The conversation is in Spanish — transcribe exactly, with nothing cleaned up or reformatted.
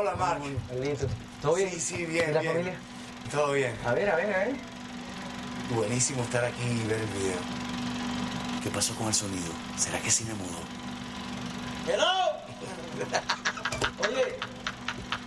Hola, Marc. Carlito. ¿Todo bien? Sí, sí, bien, ¿Y la bien. familia? Todo bien. A ver, a ver, a ver. Buenísimo estar aquí y ver el video. ¿Qué pasó con el sonido? ¿Será que sí me mudó? ¡Hello! Oye,